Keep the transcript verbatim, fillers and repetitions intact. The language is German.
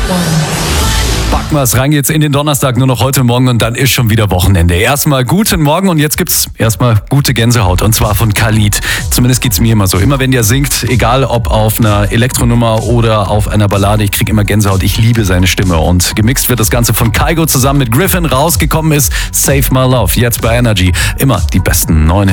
Packen wir's rein jetzt in den Donnerstag, nur noch heute Morgen und dann ist schon wieder Wochenende. Erstmal guten Morgen und jetzt gibt's erstmal gute Gänsehaut und zwar von Khalid. Zumindest geht's mir immer so. Immer wenn der singt, egal ob auf einer Elektronummer oder auf einer Ballade, ich krieg immer Gänsehaut. Ich liebe seine Stimme und gemixt wird das Ganze von Kygo zusammen mit Griffin. Rausgekommen ist Save My Love, jetzt bei Energy. Immer die besten neuen